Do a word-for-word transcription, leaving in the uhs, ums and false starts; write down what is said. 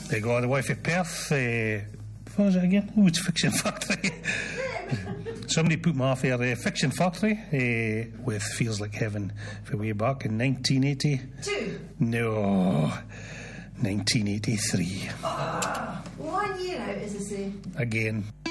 There you go, The Wife of Perth. Uh, what was it again? Oh, it's Fiction Factory. Somebody put me off there. Uh, Fiction Factory uh, with Feels Like Heaven for way back in nineteen eighty-two. No, nineteen eighty-three. Oh, one year out, as I say. Again.